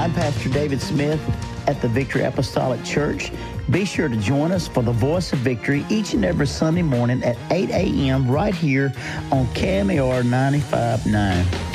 I'm Pastor David Smith at the Victory Apostolic Church. Be sure to join us for the Voice of Victory each and every Sunday morning at 8 a.m. right here on KMAR 95.9.